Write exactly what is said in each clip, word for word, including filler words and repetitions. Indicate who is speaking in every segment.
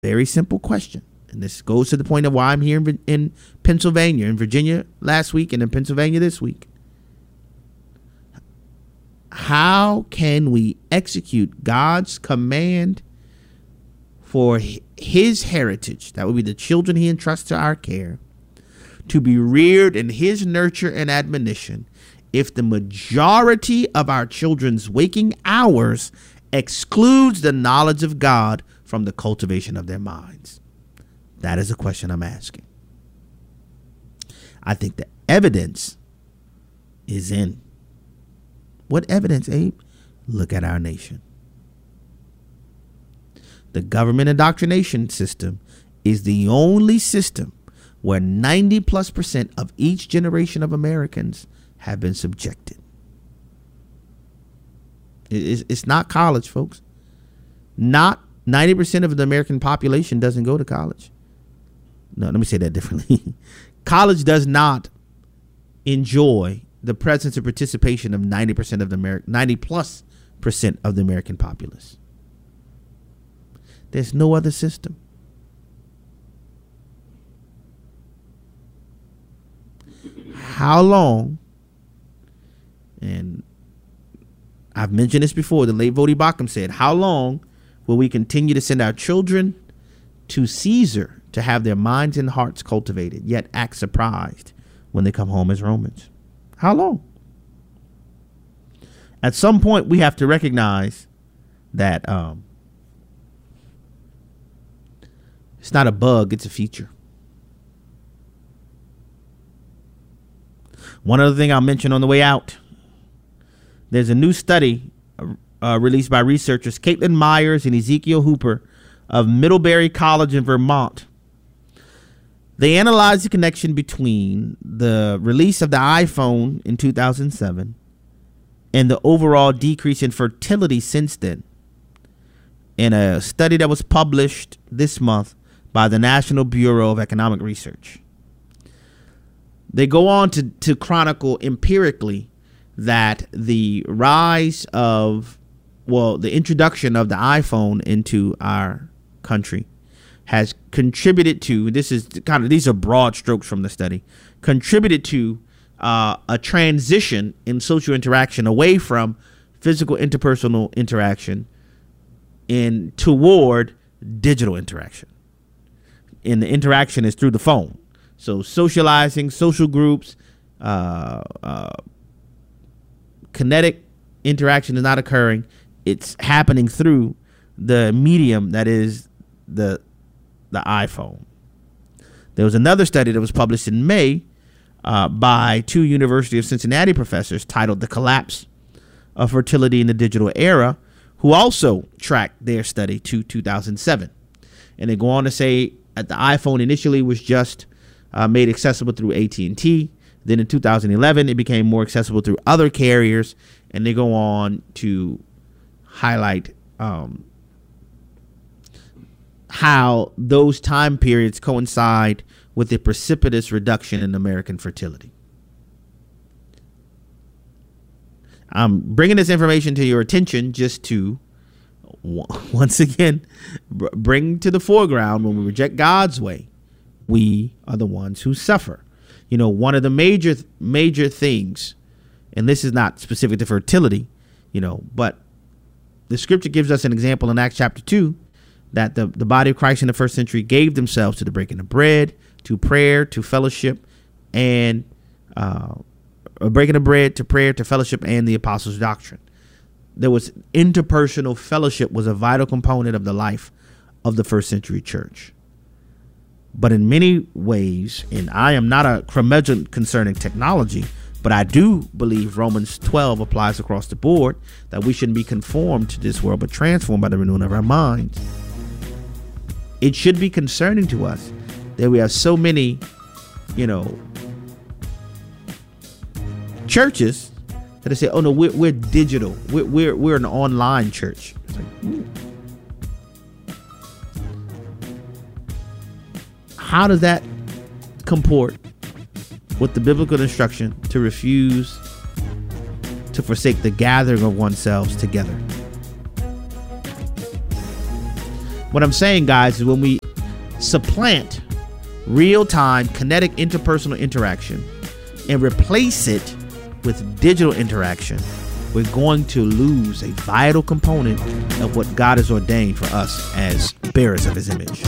Speaker 1: Very simple question. And this goes to the point of why I'm here in, in Pennsylvania, in Virginia last week, and in Pennsylvania this week. How can we execute God's command for his heritage, that would be the children he entrusts to our care, to be reared in his nurture and admonition, if the majority of our children's waking hours excludes the knowledge of God from the cultivation of their minds? That is a question I'm asking. I think the evidence is in. What evidence, Abe? Look at our nation. The government indoctrination system is the only system where ninety plus percent of each generation of Americans have been subjected. It's, it's not college, folks. Not ninety percent of the American population doesn't go to college. No, let me say that differently. College does not enjoy the presence and participation of ninety percent of the American, ninety plus percent of the American populace. There's no other system. How long, and I've mentioned this before, the late Vodi Bakum said, how long will we continue to send our children to Caesar to have their minds and hearts cultivated, yet act surprised when they come home as Romans? How long? At some point, we have to recognize that um, it's not a bug, it's a feature. One other thing I'll mention on the way out, there's a new study uh, released by researchers Caitlin Myers and Ezekiel Hooper of Middlebury College in Vermont. They analyzed the connection between the release of the iPhone in two thousand seven and the overall decrease in fertility since then, in a study that was published this month by the National Bureau of Economic Research. They go on to, to chronicle empirically that the rise of, well, the introduction of the iPhone into our country has contributed to, this is kind of, these are broad strokes from the study, contributed to uh, a transition in social interaction away from physical interpersonal interaction and toward digital interaction. And the interaction is through the phone. So socializing, social groups, uh, uh, kinetic interaction is not occurring. It's happening through the medium that is the the iPhone. There was another study that was published in May uh, by two University of Cincinnati professors titled "The Collapse of Fertility in the Digital Era," who also tracked their study to two thousand seven. And they go on to say that the iPhone initially was just uh, made accessible through A T and T. Then in two thousand eleven, it became more accessible through other carriers. And they go on to highlight um, how those time periods coincide with a precipitous reduction in American fertility. I'm bringing this information to your attention just to, once again, bring to the foreground, when we reject God's way, we are the ones who suffer. You know, one of the major, major things, and this is not specific to fertility, you know, but the scripture gives us an example in Acts chapter two, that the, the body of Christ in the first century gave themselves to the breaking of bread, to prayer, to fellowship, and uh, breaking of bread, to prayer, to fellowship, and the apostles' doctrine. There was interpersonal fellowship was a vital component of the life of the first century church. But in many ways, and I am not a curmudgeon concerning technology, but I do believe Romans twelve applies across the board, that we shouldn't be conformed to this world, but transformed by the renewing of our minds. It should be concerning to us that we have so many, you know, churches that say, "Oh no, we're we're digital. We're we're we're an online church." It's like, ooh. How does that comport with the biblical instruction to refuse to forsake the gathering of oneself together? What I'm saying, guys, is when we supplant real-time kinetic interpersonal interaction and replace it with digital interaction, we're going to lose a vital component of what God has ordained for us as bearers of his image.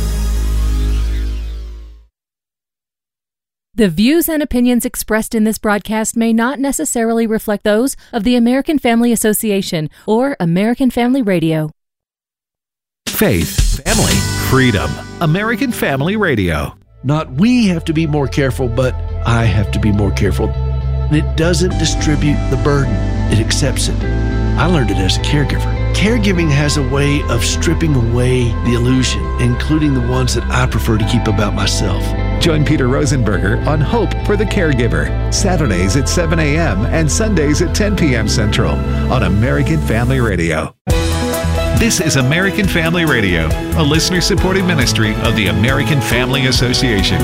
Speaker 2: The views and opinions expressed in this broadcast may not necessarily reflect those of the American Family Association or American Family Radio.
Speaker 3: Faith, family, freedom. American Family Radio.
Speaker 4: Not we have to be more careful, but I have to be more careful. And it doesn't distribute the burden. It accepts it. I learned it as a caregiver. Caregiving has a way of stripping away the illusion, including the ones that I prefer to keep about myself.
Speaker 3: Join Peter Rosenberger on Hope for the Caregiver, Saturdays at seven a.m. and Sundays at ten p.m. Central on American Family Radio. This is American Family Radio, a listener-supported ministry of the American Family Association.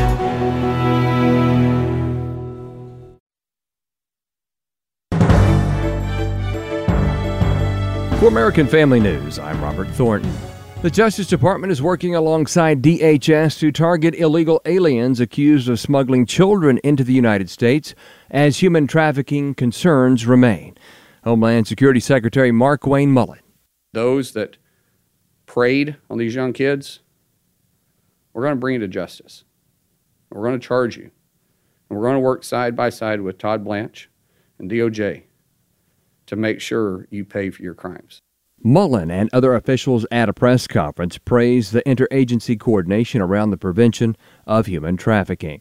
Speaker 5: For American Family News, I'm Robert Thornton. The Justice Department is working alongside D H S to target illegal aliens accused of smuggling children into the United States as human trafficking concerns remain. Homeland Security Secretary Markwayne Mullin.
Speaker 6: Those that preyed on these young kids, we're going to bring you to justice. We're going to charge you. And we're going to work side by side with Todd Blanche and D O J to make sure you pay for your crimes.
Speaker 5: Mullin and other officials at a press conference praised the interagency coordination around the prevention of human trafficking.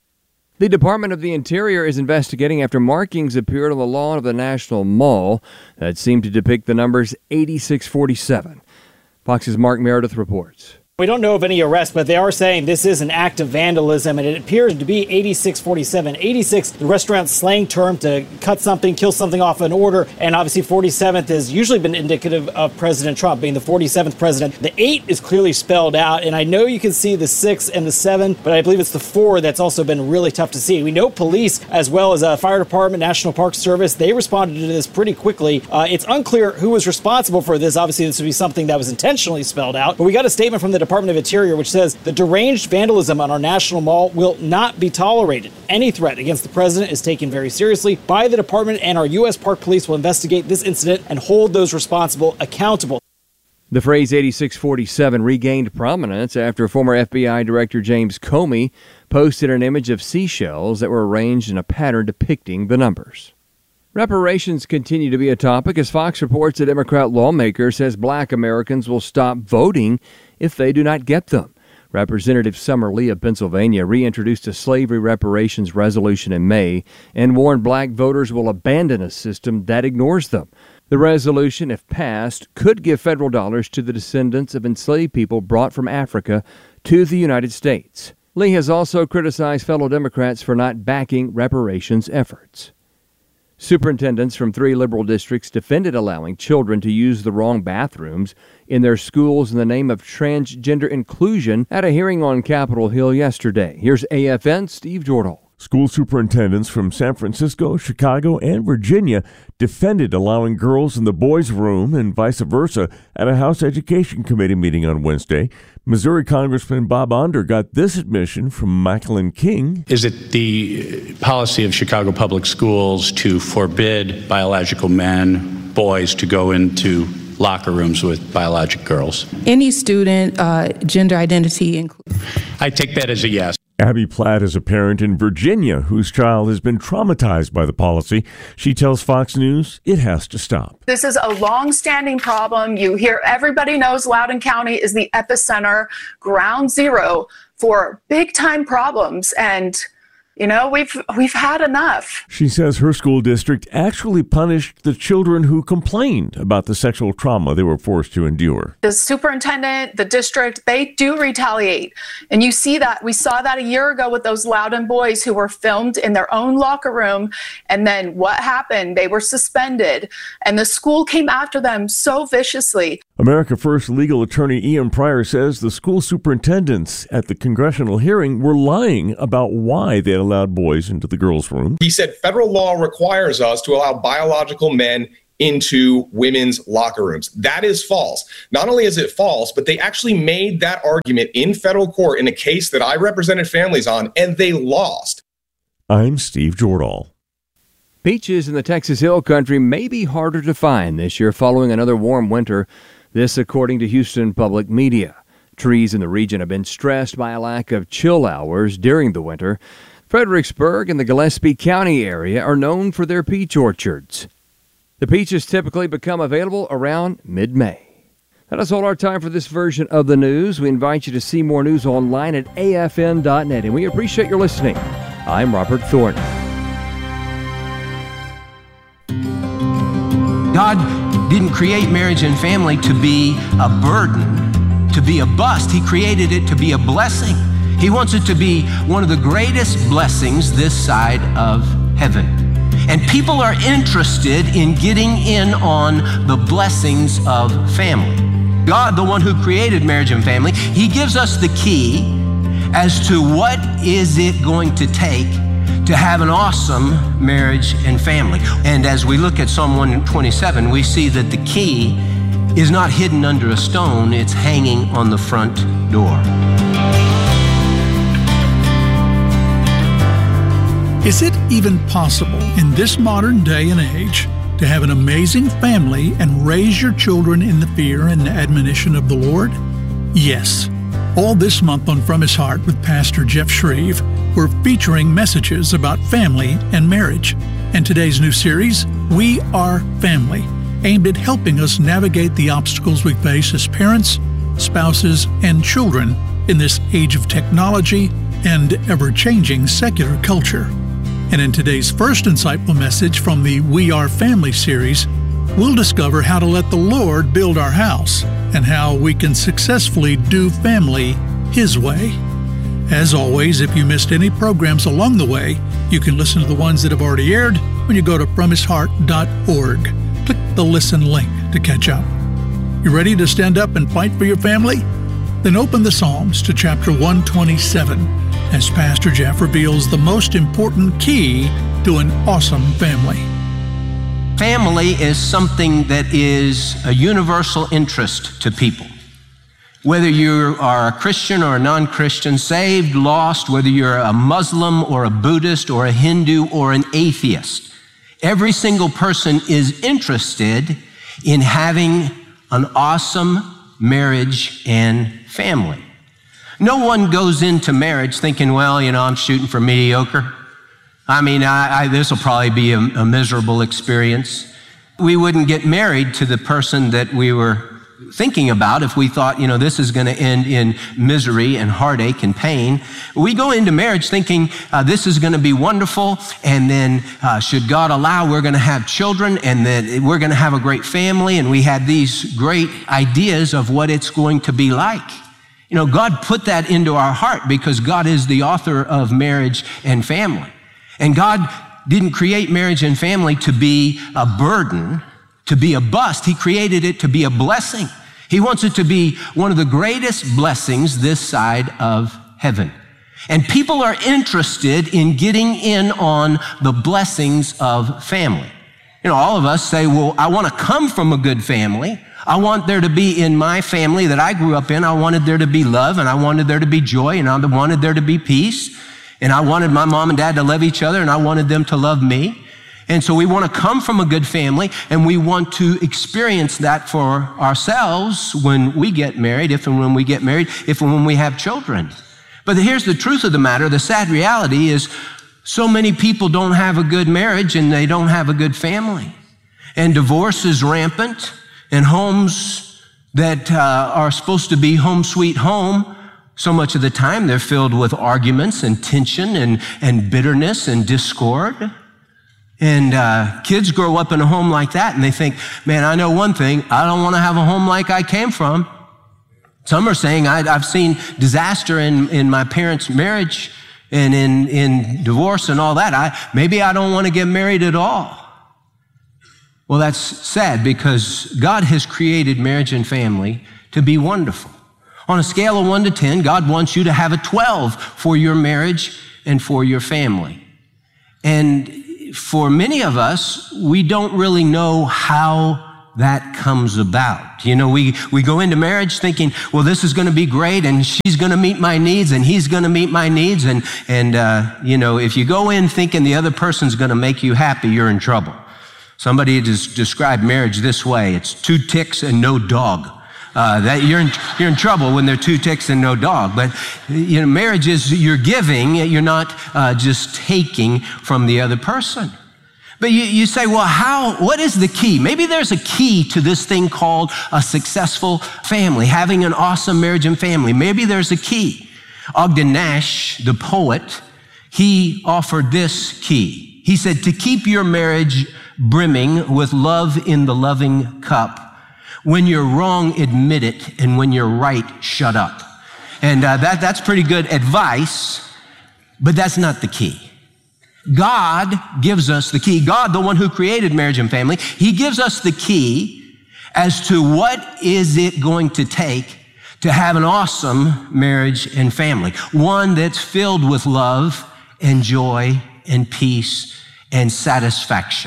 Speaker 5: The Department of the Interior is investigating after markings appeared on the lawn of the National Mall that seemed to depict the numbers eighty-six forty-seven. Fox's Mark Meredith reports.
Speaker 7: We don't know of any arrests, but they are saying this is an act of vandalism, and it appears to be eighty-six forty-seven. eighty-six, the restaurant slang term to cut something, kill something off an order, and obviously forty-seventh has usually been indicative of President Trump being the forty-seventh president. The eight is clearly spelled out, and I know you can see the six and the seven, but I believe it's the four that's also been really tough to see. We know police, as well as a fire department, National Park Service, they responded to this pretty quickly. Uh, it's unclear who was responsible for this. Obviously, this would be something that was intentionally spelled out, but we got a statement from the Department of Interior which says the deranged vandalism on our National Mall will not be tolerated. Any threat against the president is taken very seriously by the department, and our U S Park Police will investigate this incident and hold those responsible accountable.
Speaker 5: The phrase eighty-six forty-seven regained prominence after former F B I Director James Comey posted an image of seashells that were arranged in a pattern depicting the numbers. Reparations continue to be a topic as Fox reports a Democrat lawmaker says black Americans will stop voting if they do not get them. Representative Summer Lee of Pennsylvania reintroduced a slavery reparations resolution in May and warned black voters will abandon a system that ignores them. The resolution, if passed, could give federal dollars to the descendants of enslaved people brought from Africa to the United States. Lee has also criticized fellow Democrats for not backing reparations efforts. Superintendents from three liberal districts defended allowing children to use the wrong bathrooms in their schools in the name of transgender inclusion at a hearing on Capitol Hill yesterday. Here's A F N's Steve Jordahl.
Speaker 8: School superintendents from San Francisco, Chicago, and Virginia defended allowing girls in the boys' room and vice versa at a House Education Committee meeting on Wednesday. Missouri Congressman Bob Onder got this admission from Michael King.
Speaker 9: Is it the policy of Chicago Public Schools to forbid biological men, boys, to go into locker rooms with biologic girls?
Speaker 10: Any student, uh, gender identity includes.
Speaker 9: I take that as a yes.
Speaker 8: Abby Platt is a parent in Virginia whose child has been traumatized by the policy. She tells Fox News it has to stop.
Speaker 11: This is a long-standing problem. You hear everybody knows Loudoun County is the epicenter, ground zero for big-time problems, and you know, we've we've had enough.
Speaker 8: She says her school district actually punished the children who complained about the sexual trauma they were forced to endure.
Speaker 11: The superintendent, the district, they do retaliate. And you see that. We saw that a year ago with those Loudoun boys who were filmed in their own locker room. And then what happened? They were suspended. And the school came after them so viciously.
Speaker 8: America First legal attorney Ian Pryor says the school superintendents at the congressional hearing were lying about why they allowed boys into the girls' room.
Speaker 12: He said federal law requires us to allow biological men into women's locker rooms. That is false. Not only is it false, but they actually made that argument in federal court in a case that I represented families on, and they lost.
Speaker 8: I'm Steve Jordahl.
Speaker 5: Peaches in the Texas Hill Country may be harder to find this year following another warm winter. This according to Houston Public Media. Trees in the region have been stressed by a lack of chill hours during the winter. Fredericksburg and the Gillespie County area are known for their peach orchards. The peaches typically become available around mid-May. That is all our time for this version of the news. We invite you to see more news online at A F N dot net, and we appreciate your listening. I'm Robert Thornton.
Speaker 13: God didn't create marriage and family to be a burden, to be a bust. He created it to be a blessing. He wants it to be one of the greatest blessings this side of heaven. And people are interested in getting in on the blessings of family. God, the one who created marriage and family, He gives us the key as to what is it going to take to have an awesome marriage and family. And as we look at Psalm one twenty-seven, we see that the key is not hidden under a stone, it's hanging on the front door.
Speaker 14: Is it even possible in this modern day and age to have an amazing family and raise your children in the fear and admonition of the Lord? Yes. All this month on From His Heart with Pastor Jeff Shreve, we're featuring messages about family and marriage. And today's new series, We Are Family, aimed at helping us navigate the obstacles we face as parents, spouses, and children in this age of technology and ever-changing secular culture. And in today's first insightful message from the We Are Family series, we'll discover how to let the Lord build our house and how we can successfully do family His way. As always, if you missed any programs along the way, you can listen to the ones that have already aired when you go to from his heart dot org. Click the listen link to catch up. You ready to stand up and fight for your family? Then open the Psalms to chapter one twenty-seven as Pastor Jeff reveals the most important key to an awesome family.
Speaker 13: Family is something that is a universal interest to people. Whether you are a Christian or a non-Christian, saved, lost, whether you're a Muslim or a Buddhist or a Hindu or an atheist, every single person is interested in having an awesome marriage and family. No one goes into marriage thinking, well, you know, I'm shooting for mediocre. I mean, I, I, this will probably be a, a miserable experience. We wouldn't get married to the person that we were thinking about if we thought, you know, this is going to end in misery and heartache and pain. We go into marriage thinking uh, this is going to be wonderful, and then uh, should God allow, we're going to have children, and then we're going to have a great family, and we had these great ideas of what it's going to be like. You know, God put that into our heart because God is the author of marriage and family. And God didn't create marriage and family to be a burden, to be a bust. He created it to be a blessing. He wants it to be one of the greatest blessings this side of heaven. And people are interested in getting in on the blessings of family. You know, all of us say, well, I want to come from a good family. I want there to be in my family that I grew up in, I wanted there to be love, and I wanted there to be joy, and I wanted there to be peace. And I wanted my mom and dad to love each other, and I wanted them to love me. And so we want to come from a good family, and we want to experience that for ourselves when we get married, if and when we get married, if and when we have children. But here's the truth of the matter. The sad reality is so many people don't have a good marriage, and they don't have a good family. And divorce is rampant, and homes that uh, are supposed to be home sweet home, so much of the time they're filled with arguments and tension and, and bitterness and discord. And uh, kids grow up in a home like that, and they think, man, I know one thing, I don't want to have a home like I came from. Some are saying, I, I've seen disaster in, in my parents' marriage and in, in divorce and all that. I, maybe I don't want to get married at all. Well, that's sad because God has created marriage and family to be wonderful. On a scale of one to ten, God wants you to have a twelve for your marriage and for your family. And for many of us, we don't really know how that comes about. You know, we, we go into marriage thinking, well, this is going to be great, and she's going to meet my needs, and he's going to meet my needs. And, and uh, you know, if you go in thinking the other person's going to make you happy, you're in trouble. Somebody has described marriage this way: it's two ticks and no dog. Uh, that you're in, you're in trouble when there are two ticks and no dog. But you know, marriage is you're giving, you're not uh, just taking from the other person. But you, you say, well, how, what is the key? Maybe there's a key to this thing called a successful family, having an awesome marriage and family. Maybe there's a key. Ogden Nash, the poet, he offered this key. He said, to keep your marriage brimming with love in the loving cup, when you're wrong, admit it, and when you're right, shut up. And uh, that, that's pretty good advice, but that's not the key. God gives us the key. God, the one who created marriage and family, he gives us the key as to what is it going to take to have an awesome marriage and family, one that's filled with love and joy and peace and satisfaction.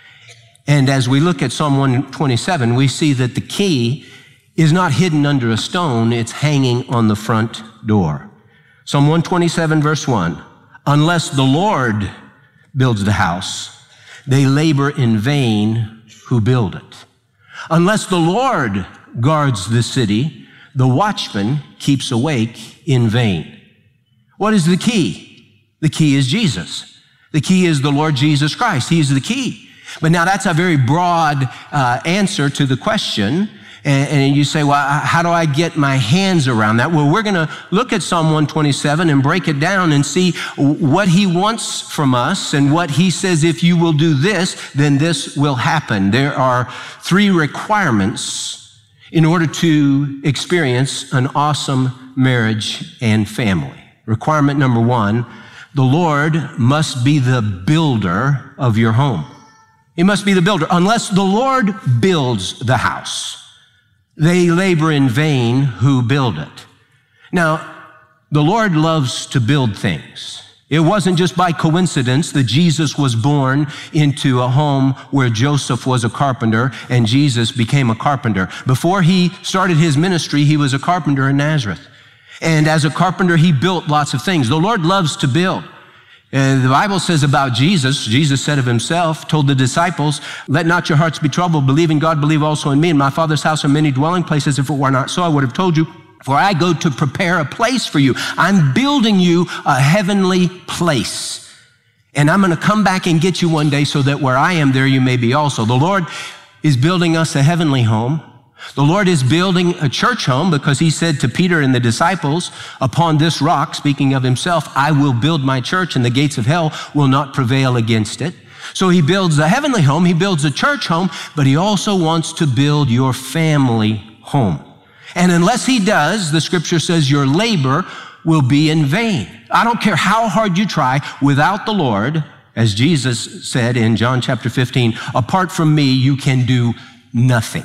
Speaker 13: And as we look at Psalm one twenty-seven, we see that the key is not hidden under a stone, it's hanging on the front door. Psalm one twenty-seven, verse one, unless the Lord builds the house, they labor in vain who build it. Unless the Lord guards the city, the watchman keeps awake in vain. What is the key? The key is Jesus. The key is the Lord Jesus Christ. He is the key. But now that's a very broad uh, answer to the question. And, and you say, well, how do I get my hands around that? Well, we're going to look at Psalm one twenty-seven and break it down and see what he wants from us and what he says, if you will do this, then this will happen. There are three requirements in order to experience an awesome marriage and family. Requirement number one, the Lord must be the builder of your home. He must be the builder. Unless the Lord builds the house, they labor in vain who build it. Now, the Lord loves to build things. It wasn't just by coincidence that Jesus was born into a home where Joseph was a carpenter and Jesus became a carpenter. Before he started his ministry, he was a carpenter in Nazareth. And as a carpenter, he built lots of things. The Lord loves to build. Uh, the Bible says about Jesus, Jesus said of himself, told the disciples, let not your hearts be troubled. Believe in God, believe also in me. In my Father's house are many dwelling places. If it were not so, I would have told you. For I go to prepare a place for you. I'm building you a heavenly place. And I'm going to come back and get you one day so that where I am, there you may be also. The Lord is building us a heavenly home. The Lord is building a church home because he said to Peter and the disciples, upon this rock, speaking of himself, I will build my church and the gates of hell will not prevail against it. So he builds a heavenly home, he builds a church home, but he also wants to build your family home. And unless he does, the scripture says your labor will be in vain. I don't care how hard you try, without the Lord, as Jesus said in John chapter fifteen, apart from me, you can do nothing.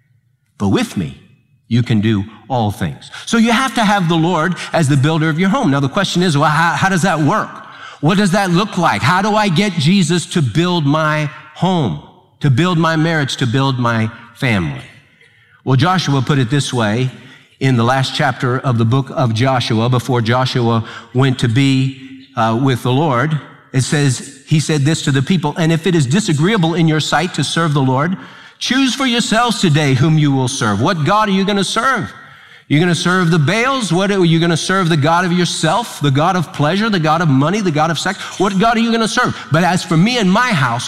Speaker 13: But with me, you can do all things. So you have to have the Lord as the builder of your home. Now the question is, well, how, how does that work? What does that look like? How do I get Jesus to build my home, to build my marriage, to build my family? Well, Joshua put it this way in the last chapter of the book of Joshua, before Joshua went to be uh, with the Lord. It says, he said this to the people, and if it is disagreeable in your sight to serve the Lord, choose for yourselves today whom you will serve. What God are you going to serve? You're going to serve the Baals? What are you going to serve? The God of yourself, the God of pleasure, the God of money, the God of sex? What God are you going to serve? But as for me and my house,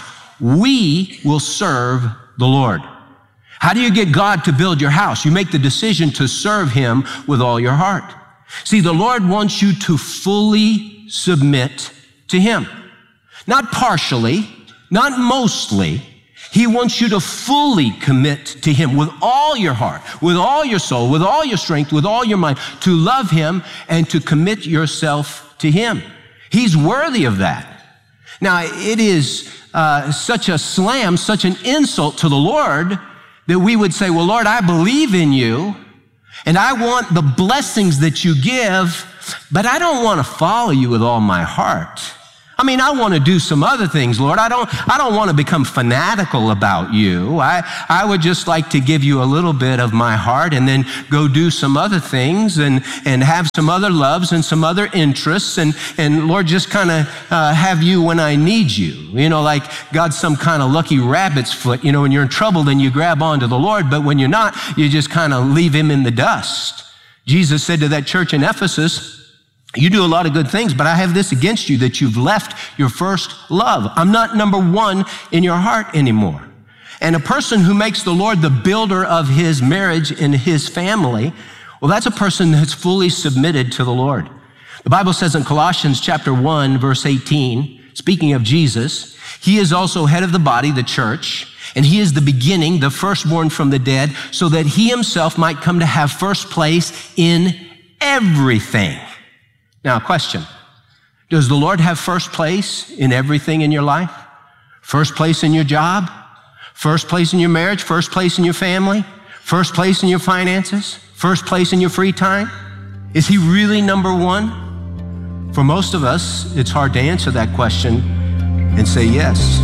Speaker 13: we will serve the Lord. How do you get God to build your house? You make the decision to serve him with all your heart. See, the Lord wants you to fully submit to him. Not partially, not mostly. He wants you to fully commit to him with all your heart, with all your soul, with all your strength, with all your mind, to love him and to commit yourself to him. He's worthy of that. Now, it is uh, such a slam, such an insult to the Lord that we would say, well, Lord, I believe in you and I want the blessings that you give, but I don't want to follow you with all my heart. I mean, I want to do some other things, Lord. I don't, I don't want to become fanatical about you. I, I would just like to give you a little bit of my heart and then go do some other things and, and have some other loves and some other interests. And, and Lord, just kind of uh, have you when I need you. You know, like God's some kind of lucky rabbit's foot. You know, when you're in trouble, then you grab onto the Lord. But when you're not, you just kind of leave him in the dust. Jesus said to that church in Ephesus, you do a lot of good things, but I have this against you, that you've left your first love. I'm not number one in your heart anymore. And a person who makes the Lord the builder of his marriage and his family, well, that's a person that's fully submitted to the Lord. The Bible says in Colossians chapter one, verse eighteen, speaking of Jesus, he is also head of the body, the church, and he is the beginning, the firstborn from the dead, so that he himself might come to have first place in everything. Now, question, does the Lord have first place in everything in your life? First place in your job? First place in your marriage? First place in your family? First place in your finances? First place in your free time? Is he really number one? For most of us, it's hard to answer that question and say yes.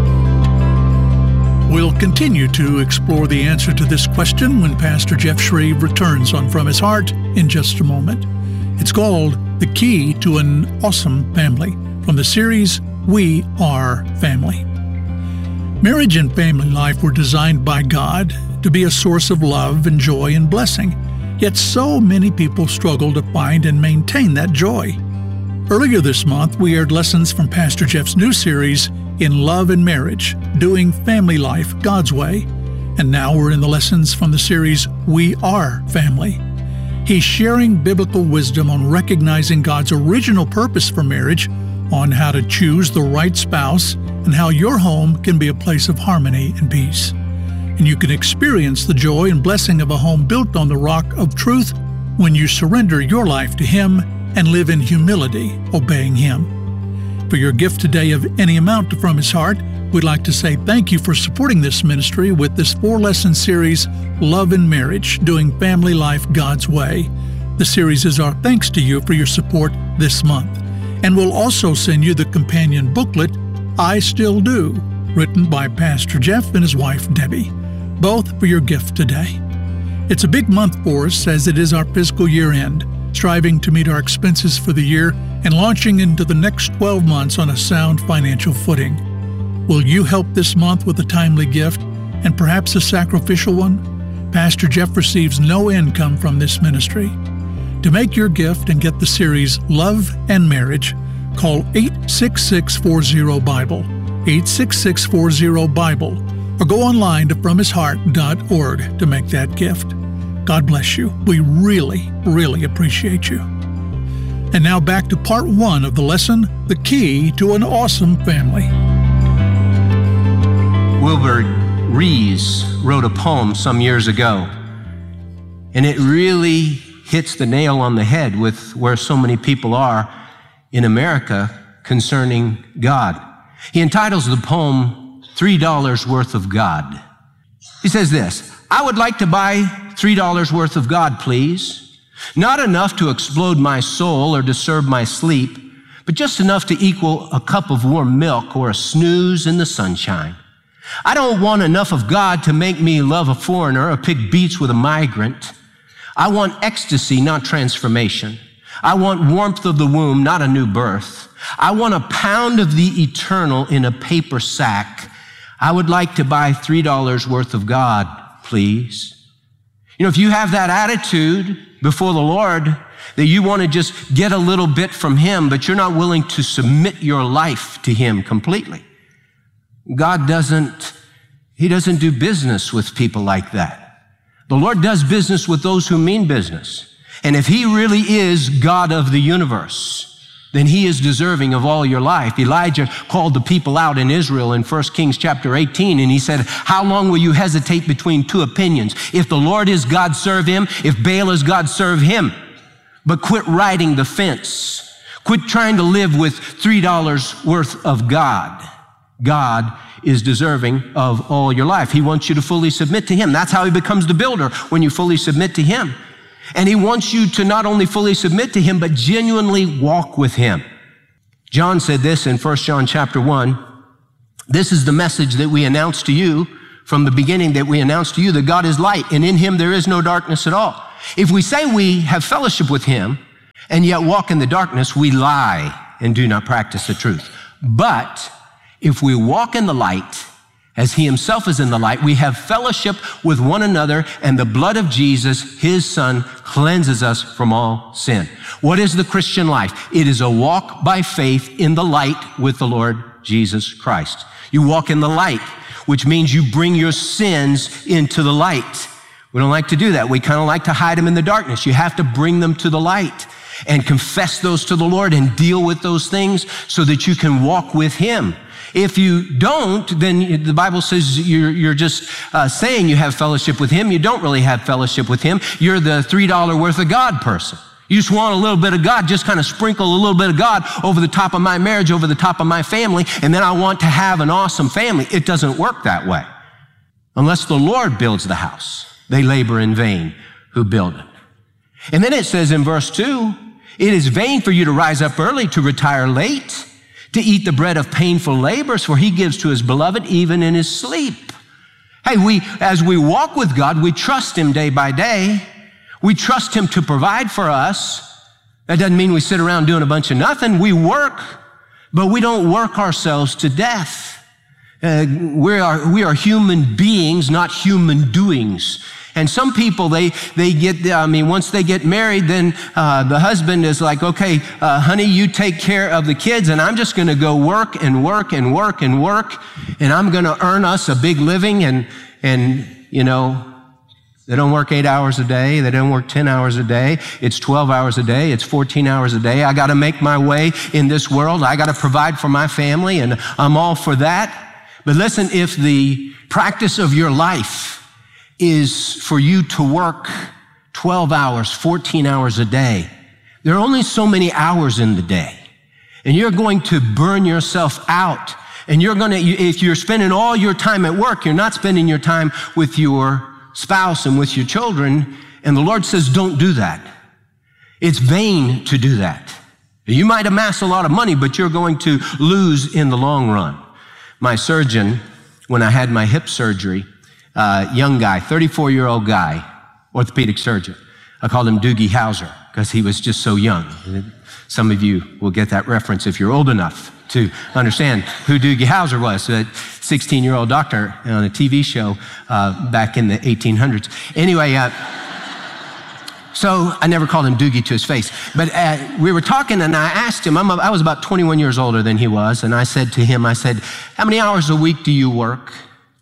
Speaker 14: We'll continue to explore the answer to this question when Pastor Jeff Shreve returns on From His Heart in just a moment. It's called The Key to an Awesome Family from the series We Are Family. Marriage and family life were designed by God to be a source of love and joy and blessing, yet so many people struggle to find and maintain that joy. Earlier this month, we aired lessons from Pastor Jeff's new series, In Love and Marriage, Doing Family Life God's Way, and now we're in the lessons from the series We Are Family. He's sharing biblical wisdom on recognizing God's original purpose for marriage, on how to choose the right spouse, and how your home can be a place of harmony and peace. And you can experience the joy and blessing of a home built on the rock of truth when you surrender your life to Him and live in humility, obeying Him. For your gift today of any amount from His heart, we'd like to say thank you for supporting this ministry with this four-lesson series, Love and Marriage, Doing Family Life God's Way. The series is our thanks to you for your support this month. And we'll also send you the companion booklet, I Still Do, written by Pastor Jeff and his wife, Debbie, both for your gift today. It's a big month for us as it is our fiscal year end, striving to meet our expenses for the year and launching into the next twelve months on a sound financial footing. Will you help this month with a timely gift and perhaps a sacrificial one? Pastor Jeff receives no income from this ministry. To make your gift and get the series Love and Marriage, call eight six six, four zero, Bible, eight six six, four zero, Bible, or go online to from his heart dot org to make that gift. God bless you. We really, really appreciate you. And now back to part one of the lesson, The Key to an Awesome Family.
Speaker 13: Wilbur Rees wrote a poem some years ago, and it really hits the nail on the head with where so many people are in America concerning God. He entitles the poem, Three Dollars Worth of God. He says this, I would like to buy three dollars worth of God, please. Not enough to explode my soul or disturb my sleep, but just enough to equal a cup of warm milk or a snooze in the sunshine. I don't want enough of God to make me love a foreigner or pick beets with a migrant. I want ecstasy, not transformation. I want warmth of the womb, not a new birth. I want a pound of the eternal in a paper sack. I would like to buy three dollars worth of God, please. You know, if you have that attitude before the Lord, that you want to just get a little bit from Him, but you're not willing to submit your life to Him completely, God doesn't, He doesn't do business with people like that. The Lord does business with those who mean business. And if He really is God of the universe, then He is deserving of all your life. Elijah called the people out in Israel in First Kings chapter eighteen, and he said, how long will you hesitate between two opinions? If the Lord is God, serve Him. If Baal is God, serve him. But quit riding the fence. Quit trying to live with three dollars worth of God. God is deserving of all your life. He wants you to fully submit to Him. That's how He becomes the builder, when you fully submit to Him. And He wants you to not only fully submit to Him, but genuinely walk with Him. John said this in First John chapter one, this is the message that we announced to you from the beginning, that we announced to you that God is light, and in him there is no darkness at all. If we say we have fellowship with him and yet walk in the darkness, we lie and do not practice the truth. But if we walk in the light, as he himself is in the light, we have fellowship with one another, and the blood of Jesus, his son, cleanses us from all sin. What is the Christian life? It is a walk by faith in the light with the Lord Jesus Christ. You walk in the light, which means you bring your sins into the light. We don't like to do that. We kind of like to hide them in the darkness. You have to bring them to the light and confess those to the Lord and deal with those things so that you can walk with him. If you don't, then the Bible says you're, you're just uh, saying you have fellowship with him. You don't really have fellowship with him. You're the three dollars worth of God person. You just want a little bit of God, just kind of sprinkle a little bit of God over the top of my marriage, over the top of my family, and then I want to have an awesome family. It doesn't work that way. Unless the Lord builds the house, they labor in vain who build it. And then it says in verse two, it is vain for you to rise up early, to retire late, to eat the bread of painful labors, for he gives to his beloved even in his sleep. Hey, we, as we walk with God, we trust him day by day. We trust him to provide for us. That doesn't mean we sit around doing a bunch of nothing. We work, but we don't work ourselves to death. Uh, we are, we are human beings, not human doings. And some people, they, they get, I mean, once they get married, then uh, the husband is like, okay, uh, honey, you take care of the kids, and I'm just going to go work and work and work and work, and I'm going to earn us a big living. And, and, you know, they don't work eight hours a day. They don't work ten hours a day. It's twelve hours a day. It's fourteen hours a day. I got to make my way in this world. I got to provide for my family, and I'm all for that. But listen, if the practice of your life is for you to work twelve hours, fourteen hours a day, there are only so many hours in the day, and you're going to burn yourself out. And you're going to, if you're spending all your time at work, you're not spending your time with your spouse and with your children. And the Lord says, don't do that. It's vain to do that. You might amass a lot of money, but you're going to lose in the long run. My surgeon, when I had my hip surgery, uh, young guy, thirty-four-year-old guy, orthopedic surgeon. I called him Doogie Howser because he was just so young. Some of you will get that reference if you're old enough to understand who Doogie Howser was, a sixteen-year-old doctor on a T V show uh, back in the eighteen hundreds. Anyway, uh, so I never called him Doogie to his face. But uh, we were talking, and I asked him, I'm a, I was about twenty-one years older than he was, and I said to him, I said, how many hours a week do you work?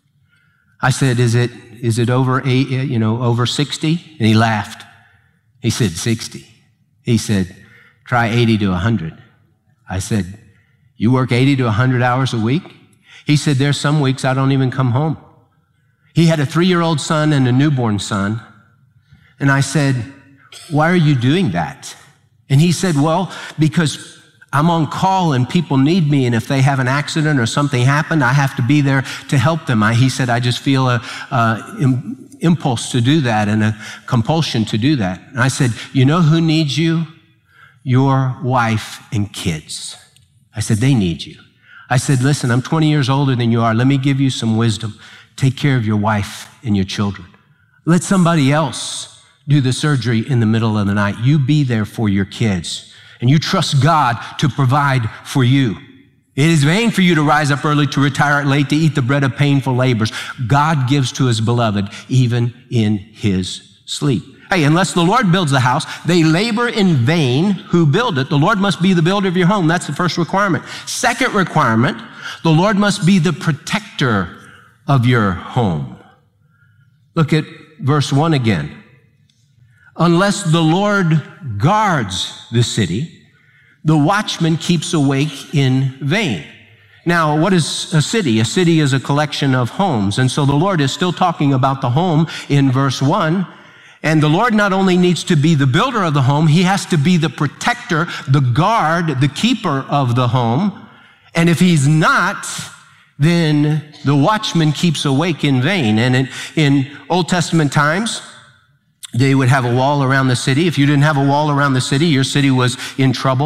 Speaker 13: I said, is it is it over eight, you know, over sixty? And he laughed. He said, sixty. He said, try eighty to one hundred. I said, you work eighty to one hundred hours a week? He said, there's some weeks I don't even come home. He had a three-year-old son and a newborn son. And I said, why are you doing that? And he said, well, because I'm on call and people need me, and if they have an accident or something happened, I have to be there to help them. I, he said, I just feel a, a im- impulse to do that and a compulsion to do that. And I said, you know who needs you? Your wife and kids. I said, they need you. I said, listen, I'm twenty years older than you are. Let me give you some wisdom. Take care of your wife and your children. Let somebody else do the surgery in the middle of the night. You be there for your kids, and you trust God to provide for you. It is vain for you to rise up early, to retire late, to eat the bread of painful labors. God gives to his beloved even in his sleep. Hey, unless the Lord builds the house, they labor in vain who build it. The Lord must be the builder of your home. That's the first requirement. Second requirement, the Lord must be the protector of your home. Look at verse one again. Unless the Lord guards the city, the watchman keeps awake in vain. Now, what is a city? A city is a collection of homes. And so the Lord is still talking about the home in verse one. And the Lord not only needs to be the builder of the home, he has to be the protector, the guard, the keeper of the home. And if he's not, then the watchman keeps awake in vain. And in, in Old Testament times, they would have a wall around the city. If you didn't have a wall around the city, your city was in trouble.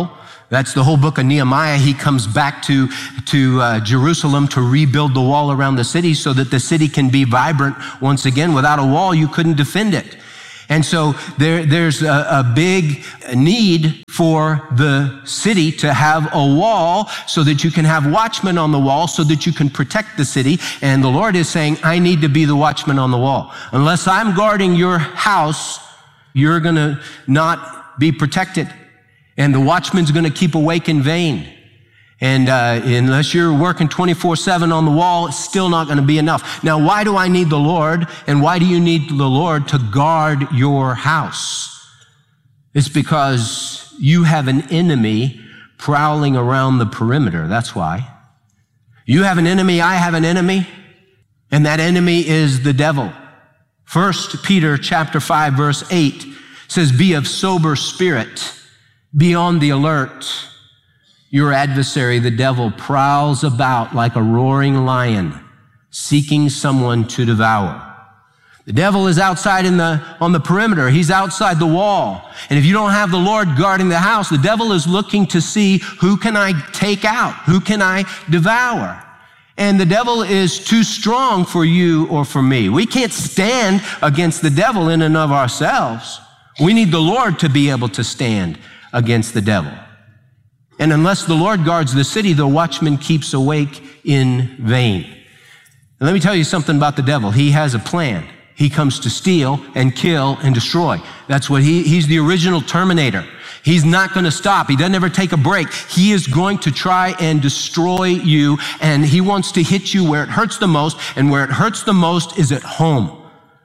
Speaker 13: That's the whole book of Nehemiah. He comes back to, to uh, Jerusalem to rebuild the wall around the city so that the city can be vibrant once again. Without a wall, you couldn't defend it. And so there, there's a, a big need for the city to have a wall so that you can have watchmen on the wall so that you can protect the city. And the Lord is saying, I need to be the watchman on the wall. Unless I'm guarding your house, you're going to not be protected. And the watchman's going to keep awake in vain. And uh, unless you're working twenty-four seven on the wall, it's still not going to be enough. Now, why do I need the Lord? And why do you need the Lord to guard your house? It's because you have an enemy prowling around the perimeter. That's why. You have an enemy, I have an enemy, and that enemy is the devil. First Peter chapter five, verse eight says, be of sober spirit, be on the alert. Your adversary, the devil, prowls about like a roaring lion, seeking someone to devour. The devil is outside in the, on the perimeter. He's outside the wall. And if you don't have the Lord guarding the house, the devil is looking to see who can I take out? Who can I devour? And the devil is too strong for you or for me. We can't stand against the devil in and of ourselves. We need the Lord to be able to stand against the devil. And unless the Lord guards the city, the watchman keeps awake in vain. And let me tell you something about the devil. He has a plan. He comes to steal and kill and destroy. That's what he, he's the original Terminator. He's not going to stop. He doesn't ever take a break. He is going to try and destroy you, and he wants to hit you where it hurts the most, and where it hurts the most is at home.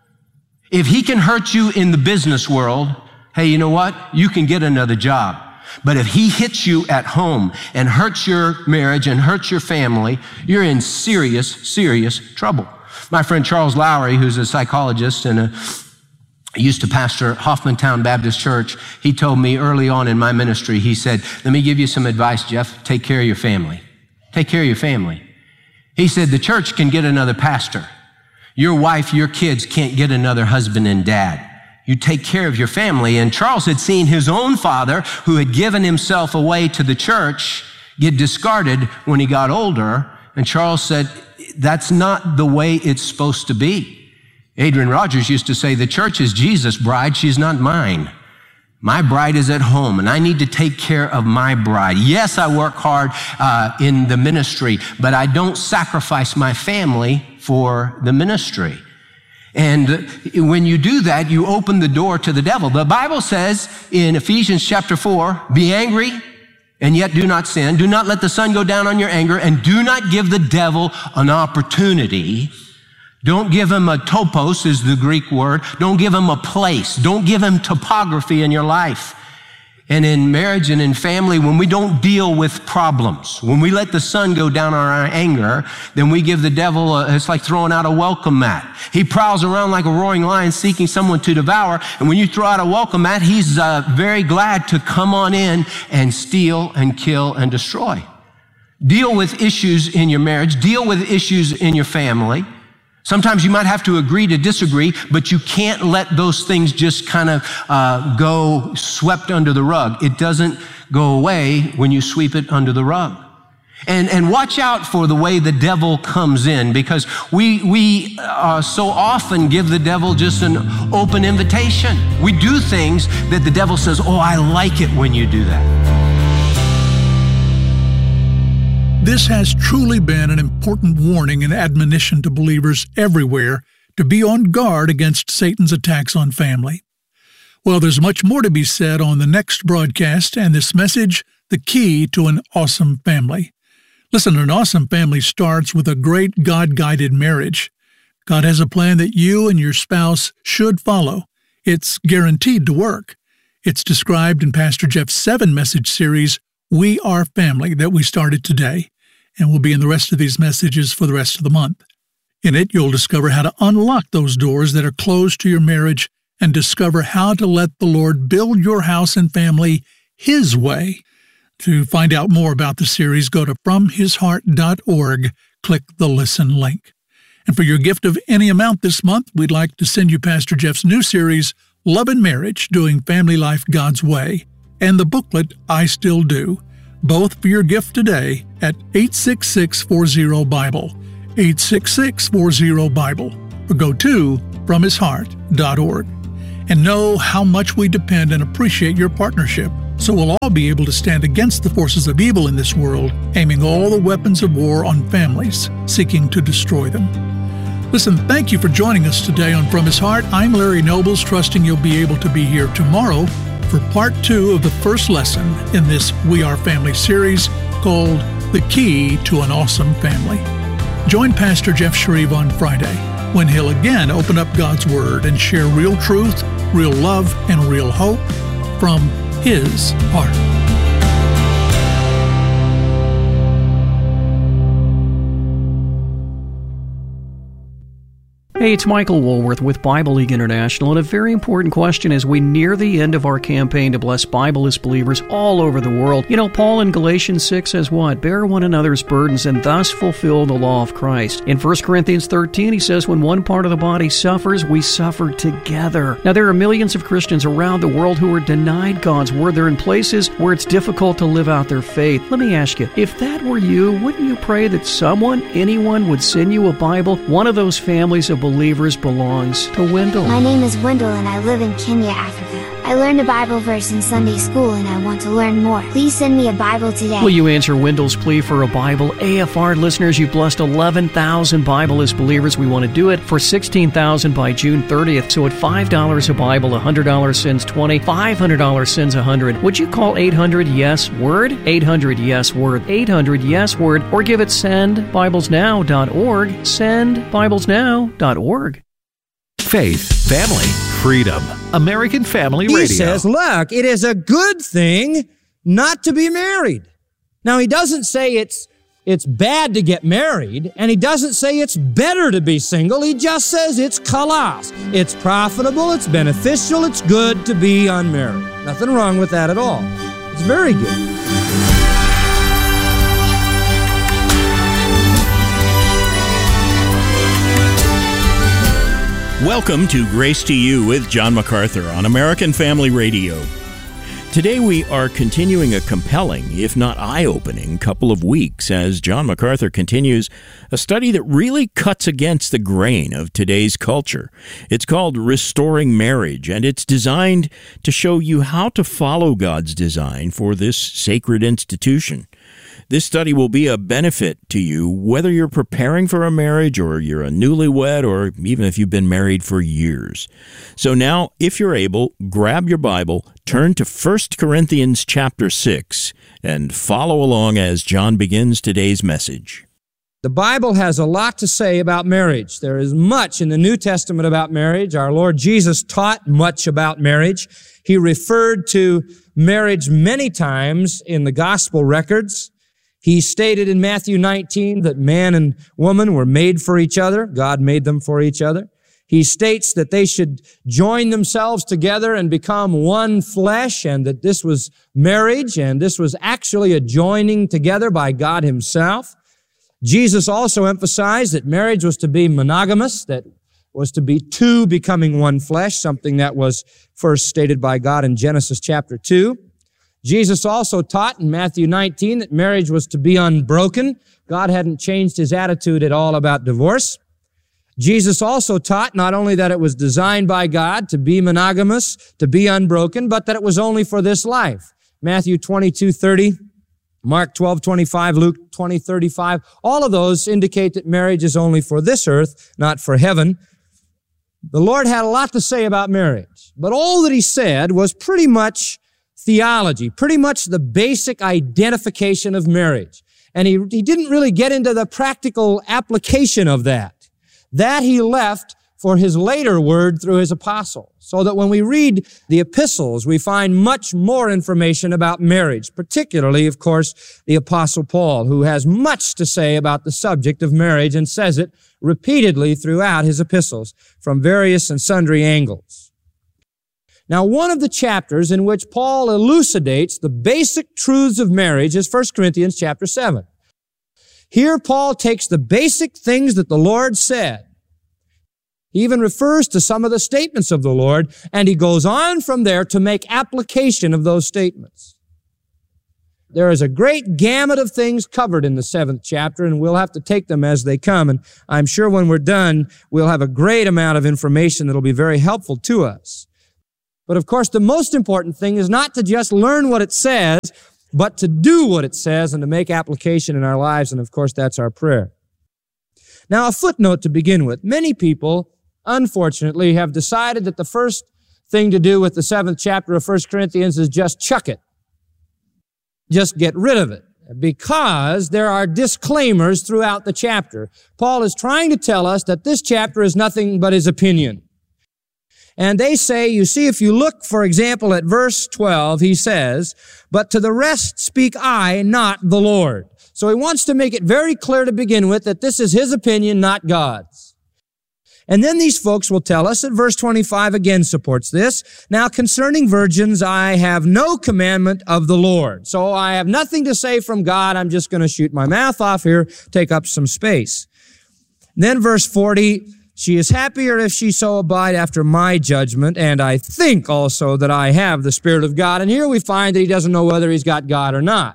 Speaker 13: If he can hurt you in the business world, hey, you know what? You can get another job. But if he hits you at home and hurts your marriage and hurts your family, you're in serious, serious trouble. My friend Charles Lowry, who's a psychologist and a, used to pastor Hoffmantown Baptist Church, he told me early on in my ministry, he said, let me give you some advice, Jeff. Take care of your family. Take care of your family. He said, the church can get another pastor. Your wife, your kids can't get another husband and dad. You take care of your family. And Charles had seen his own father, who had given himself away to the church, get discarded when he got older. And Charles said, that's not the way it's supposed to be. Adrian Rogers used to say, the church is Jesus' bride. She's not mine. My bride is at home, and I need to take care of my bride. Yes, I work hard uh, in the ministry, but I don't sacrifice my family for the ministry. And when you do that, you open the door to the devil. The Bible says in Ephesians chapter four, be angry and yet do not sin. Do not let the sun go down on your anger, and do not give the devil an opportunity. Don't give him a topos, is the Greek word. Don't give him a place. Don't give him topography in your life. And in marriage and in family, when we don't deal with problems, when we let the sun go down on our anger, then we give the devil, a, it's like throwing out a welcome mat. He prowls around like a roaring lion seeking someone to devour. And when you throw out a welcome mat, he's uh, very glad to come on in and steal and kill and destroy. Deal with issues in your marriage. Deal with issues in your family. Sometimes you might have to agree to disagree, but you can't let those things just kind of uh, go swept under the rug. It doesn't go away when you sweep it under the rug. And, and watch out for the way the devil comes in, because we, we uh, so often give the devil just an open invitation. We do things that the devil says, oh, I like it when you do that.
Speaker 14: This has truly been an important warning and admonition to believers everywhere to be on guard against Satan's attacks on family. Well, there's much more to be said on the next broadcast and this message, The Key to an Awesome Family. Listen, an awesome family starts with a great God-guided marriage. God has a plan that you and your spouse should follow. It's guaranteed to work. It's described in Pastor Jeff's seven message series, We Are Family, that we started today, and will be in the rest of these messages for the rest of the month. In it, you'll discover how to unlock those doors that are closed to your marriage and discover how to let the Lord build your house and family His way. To find out more about the series, go to from his heart dot org, click the Listen link. And for your gift of any amount this month, we'd like to send you Pastor Jeff's new series, Love and Marriage, Doing Family Life God's Way, and the booklet, I Still Do, both for your gift today at eight six six, four zero, Bible, eight six six, four zero, Bible, or go to from his heart dot org. And know how much we depend and appreciate your partnership, so we'll all be able to stand against the forces of evil in this world, aiming all the weapons of war on families, seeking to destroy them. Listen, thank you for joining us today on From His Heart. I'm Larry Nobles, trusting you'll be able to be here tomorrow for part two of the first lesson in this We Are Family series called The Key to an Awesome Family. Join Pastor Jeff Shreve on Friday when he'll again open up God's Word and share real truth, real love, and real hope from his heart.
Speaker 15: Hey, it's Michael Woolworth with Bible League International, and a very important question as we near the end of our campaign to bless Bibleless believers all over the world. You know, Paul in Galatians six says what? Bear one another's burdens and thus fulfill the law of Christ. In First Corinthians thirteen, he says when one part of the body suffers, we suffer together. Now, there are millions of Christians around the world who are denied God's Word. They're in places where it's difficult to live out their faith. Let me ask you, if that were you, wouldn't you pray that someone, anyone, would send you a Bible? One of those families of believers belongs to Wendell.
Speaker 16: My name is Wendell and I live in Kenya, Africa. I learned a Bible verse in Sunday school and I want to learn more. Please send me a Bible today.
Speaker 15: Will you answer Wendell's plea for a Bible? A F R listeners, you've blessed eleven thousand Bibleless believers. We want to do it for sixteen thousand by June thirtieth. So at five dollars a Bible, one hundred dollars sends twenty dollars, five hundred dollars sends one hundred dollars. Would you call eight hundred yes word? eight hundred yes word. eight hundred yes word. Or give it send bibles now dot org. send bibles now dot org.
Speaker 3: Faith, family, freedom. American Family Radio.
Speaker 17: He says, look, it is a good thing not to be married. Now, he doesn't say it's it's bad to get married, and he doesn't say it's better to be single. He just says it's kalas. It's profitable, it's beneficial, it's good to be unmarried. Nothing wrong with that at all. It's very good.
Speaker 18: Welcome to Grace to You with John MacArthur on American Family Radio. Today we are continuing a compelling, if not eye-opening, couple of weeks as John MacArthur continues a study that really cuts against the grain of today's culture. It's called Restoring Marriage, and it's designed to show you how to follow God's design for this sacred institution. This study will be a benefit to you whether you're preparing for a marriage or you're a newlywed or even if you've been married for years. So now, if you're able, grab your Bible, turn to First Corinthians chapter six, and follow along as John begins today's message.
Speaker 17: The Bible has a lot to say about marriage. There is much in the New Testament about marriage. Our Lord Jesus taught much about marriage. He referred to marriage many times in the gospel records. He stated in Matthew nineteen that man and woman were made for each other. God made them for each other. He states that they should join themselves together and become one flesh, and that this was marriage, and this was actually a joining together by God Himself. Jesus also emphasized that marriage was to be monogamous, that was to be two becoming one flesh, something that was first stated by God in Genesis chapter two. Jesus also taught in Matthew nineteen that marriage was to be unbroken. God hadn't changed His attitude at all about divorce. Jesus also taught not only that it was designed by God to be monogamous, to be unbroken, but that it was only for this life. Matthew twenty-two thirty, Mark twelve twenty-five, Luke twenty thirty-five, all of those indicate that marriage is only for this earth, not for heaven. The Lord had a lot to say about marriage, but all that He said was pretty much theology, pretty much the basic identification of marriage. And he, he didn't really get into the practical application of that. That He left for His later word through His apostle. So that when we read the epistles, we find much more information about marriage, particularly, of course, the apostle Paul, who has much to say about the subject of marriage and says it repeatedly throughout his epistles from various and sundry angles. Now, one of the chapters in which Paul elucidates the basic truths of marriage is First Corinthians chapter seven. Here, Paul takes the basic things that the Lord said. He even refers to some of the statements of the Lord, and he goes on from there to make application of those statements. There is a great gamut of things covered in the seventh chapter, and we'll have to take them as they come. And I'm sure when we're done, we'll have a great amount of information that'll be very helpful to us. But of course, the most important thing is not to just learn what it says, but to do what it says and to make application in our lives. And of course, that's our prayer. Now, a footnote to begin with. Many people, unfortunately, have decided that the first thing to do with the seventh chapter of First Corinthians is just chuck it. Just get rid of it, because there are disclaimers throughout the chapter. Paul is trying to tell us that this chapter is nothing but his opinion. And they say, you see, if you look, for example, at verse twelve, he says, "But to the rest speak I, not the Lord." So he wants to make it very clear to begin with that this is his opinion, not God's. And then these folks will tell us that verse twenty-five again supports this. "Now concerning virgins, I have no commandment of the Lord." So I have nothing to say from God. I'm just going to shoot my mouth off here, take up some space. And then verse forty, "She is happier if she so abide after my judgment, and I think also that I have the Spirit of God." And here we find that he doesn't know whether he's got God or not.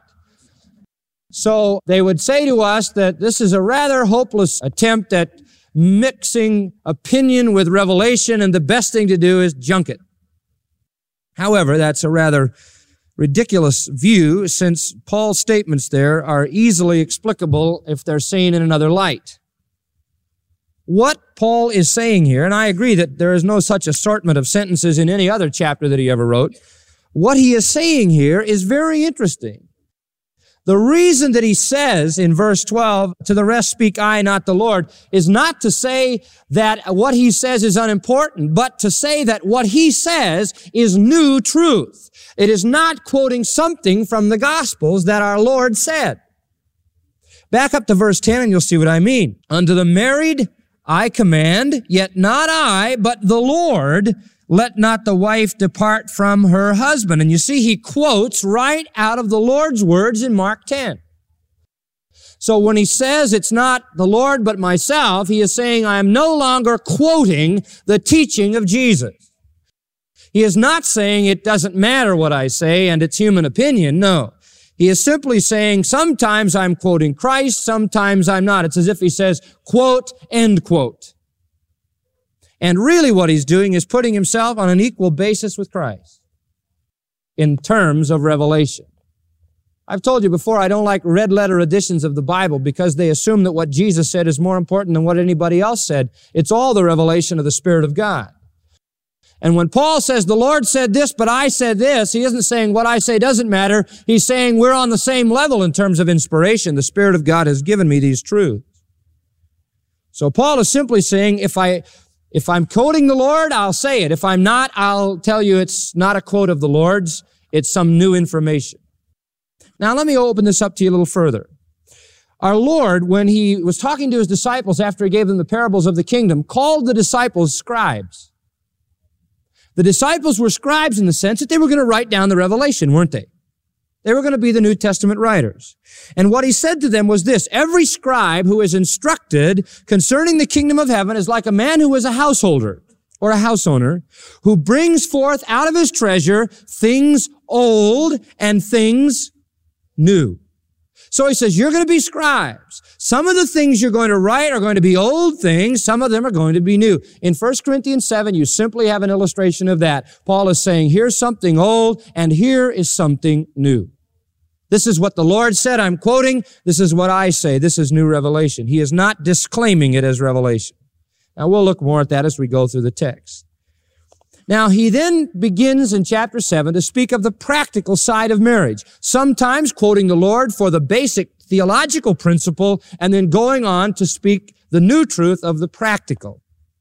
Speaker 17: So they would say to us that this is a rather hopeless attempt at mixing opinion with revelation, and the best thing to do is junk it. However, that's a rather ridiculous view, since Paul's statements there are easily explicable if they're seen in another light. What Paul is saying here, and I agree that there is no such assortment of sentences in any other chapter that he ever wrote, what he is saying here is very interesting. The reason that he says in verse twelve, "To the rest speak I, not the Lord," is not to say that what he says is unimportant, but to say that what he says is new truth. It is not quoting something from the Gospels that our Lord said. Back up to verse ten and you'll see what I mean. "Unto the married I command, yet not I, but the Lord, let not the wife depart from her husband." And you see, he quotes right out of the Lord's words in Mark ten. So when he says it's not the Lord but myself, he is saying I am no longer quoting the teaching of Jesus. He is not saying it doesn't matter what I say and it's human opinion. No. He is simply saying sometimes I'm quoting Christ, sometimes I'm not. It's as if he says, quote, end quote. And really what he's doing is putting himself on an equal basis with Christ in terms of revelation. I've told you before, I don't like red letter editions of the Bible because they assume that what Jesus said is more important than what anybody else said. It's all the revelation of the Spirit of God. And when Paul says, "The Lord said this, but I said this," he isn't saying what I say doesn't matter. He's saying we're on the same level in terms of inspiration. The Spirit of God has given me these truths. So Paul is simply saying, if I, if I'm quoting the Lord, I'll say it. If I'm not, I'll tell you it's not a quote of the Lord's. It's some new information. Now let me open this up to you a little further. Our Lord, when he was talking to his disciples after he gave them the parables of the kingdom, called the disciples scribes. The disciples were scribes in the sense that they were going to write down the revelation, weren't they? They were going to be the New Testament writers. And what he said to them was this: every scribe who is instructed concerning the kingdom of heaven is like a man who is a householder or a house owner who brings forth out of his treasure things old and things new. So he says, you're going to be scribes. Some of the things you're going to write are going to be old things. Some of them are going to be new. In First Corinthians seven, you simply have an illustration of that. Paul is saying, here's something old and here is something new. This is what the Lord said. I'm quoting. This is what I say. This is new revelation. He is not disclaiming it as revelation. Now we'll look more at that as we go through the text. Now, he then begins in chapter seven to speak of the practical side of marriage, sometimes quoting the Lord for the basic theological principle and then going on to speak the new truth of the practical.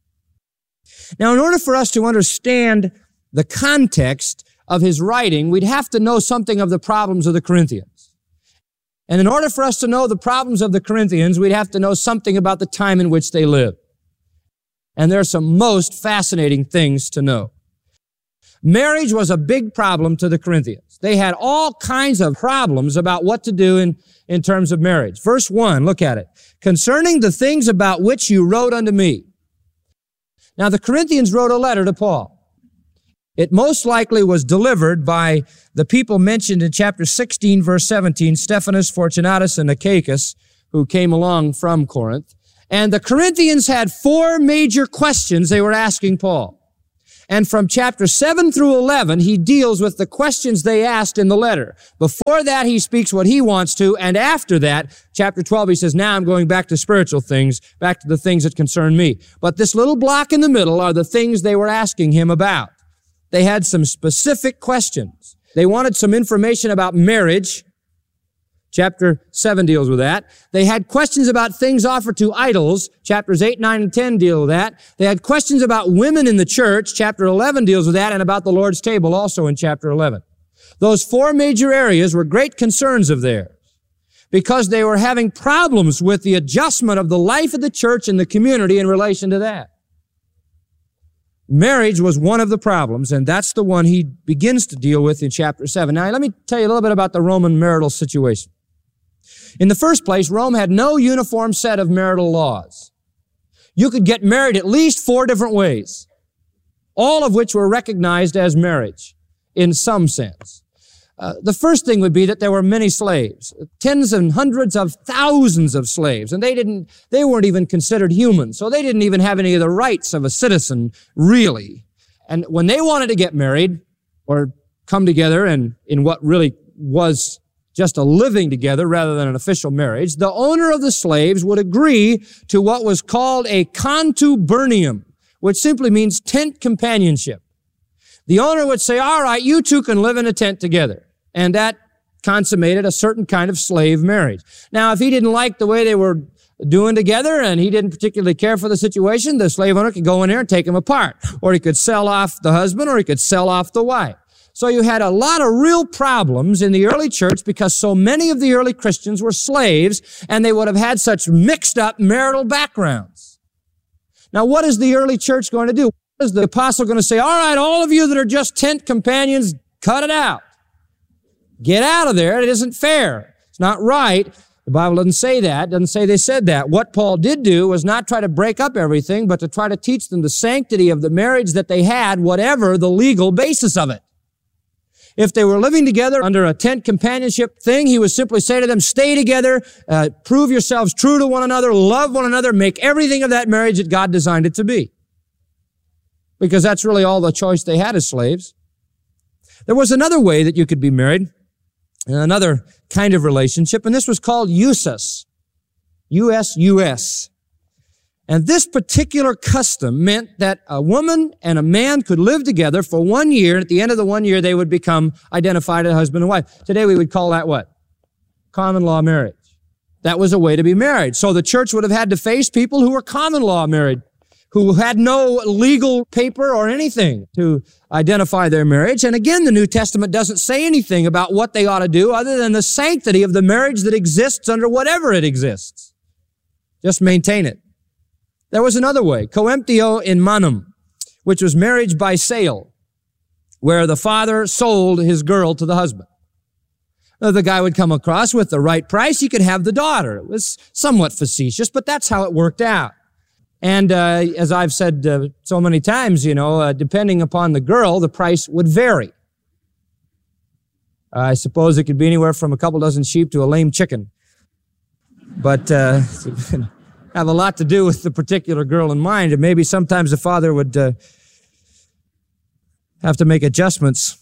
Speaker 17: Now, in order for us to understand the context of his writing, we'd have to know something of the problems of the Corinthians. And in order for us to know the problems of the Corinthians, we'd have to know something about the time in which they lived. And there are some most fascinating things to know. Marriage was a big problem to the Corinthians. They had all kinds of problems about what to do in, in terms of marriage. Verse one, look at it. Concerning the things about which you wrote unto me. Now, the Corinthians wrote a letter to Paul. It most likely was delivered by the people mentioned in chapter sixteen, verse seventeen, Stephanus, Fortunatus, and Achaicus, who came along from Corinth. And the Corinthians had four major questions they were asking Paul. And from chapter seven through eleven, he deals with the questions they asked in the letter. Before that, he speaks what he wants to. And after that, chapter twelve, he says, now I'm going back to spiritual things, back to the things that concern me. But this little block in the middle are the things they were asking him about. They had some specific questions. They wanted some information about marriage. Chapter seven deals with that. They had questions about things offered to idols. Chapters eight, nine, and ten deal with that. They had questions about women in the church. Chapter eleven deals with that, and about the Lord's table also in chapter eleven. Those four major areas were great concerns of theirs because they were having problems with the adjustment of the life of the church and the community in relation to that. Marriage was one of the problems, and that's the one he begins to deal with in chapter seven. Now, let me tell you a little bit about the Roman marital situation. In the first place, Rome had no uniform set of marital laws. You could get married at least four different ways, all of which were recognized as marriage in some sense. Uh, the first thing would be that there were many slaves, tens and hundreds of thousands of slaves, and they didn't, they weren't even considered human, so they didn't even have any of the rights of a citizen, really. And when they wanted to get married or come together and in what really was just a living together rather than an official marriage, the owner of the slaves would agree to what was called a contubernium, which simply means tent companionship. The owner would say, all right, you two can live in a tent together. And that consummated a certain kind of slave marriage. Now, if he didn't like the way they were doing together and he didn't particularly care for the situation, the slave owner could go in there and take them apart. Or he could sell off the husband, or he could sell off the wife. So you had a lot of real problems in the early church because so many of the early Christians were slaves and they would have had such mixed up marital backgrounds. Now, what is the early church going to do? Is the apostle going to say, all right, all of you that are just tent companions, cut it out. Get out of there. It isn't fair. It's not right. The Bible doesn't say that. It doesn't say they said that. What Paul did do was not try to break up everything, but to try to teach them the sanctity of the marriage that they had, whatever the legal basis of it. If they were living together under a tent companionship thing, he would simply say to them, stay together, uh, prove yourselves true to one another, love one another, make everything of that marriage that God designed it to be. Because that's really all the choice they had as slaves. There was another way that you could be married, another kind of relationship, and this was called usus. U S U S. And this particular custom meant that a woman and a man could live together for one year. At the end of the one year, they would become identified as husband and wife. Today, we would call that what? Common law marriage. That was a way to be married. So the church would have had to face people who were common law married, who had no legal paper or anything to identify their marriage. And again, the New Testament doesn't say anything about what they ought to do other than the sanctity of the marriage that exists under whatever it exists. Just maintain it. There was another way, coemptio in manum, which was marriage by sale, where the father sold his girl to the husband. Now, the guy would come across with the right price, he could have the daughter. It was somewhat facetious, but that's how it worked out. And uh, as I've said uh, so many times, you know, uh, depending upon the girl, the price would vary. Uh, I suppose it could be anywhere from a couple dozen sheep to a lame chicken. But uh, have a lot to do with the particular girl in mind, and maybe sometimes the father would uh, have to make adjustments.